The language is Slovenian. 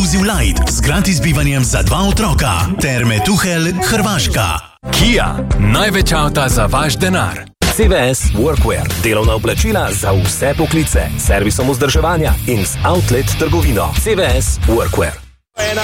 Inclusive Light z gratis bivanjem za 2 otroka. Terme Tuhelj, Hrvaška. Kia, največ avta za vaš denar. CVS Workwear, delovna oblačila za vse poklice, servisom vzdrževanja in z outlet trgovino. CVS Workwear.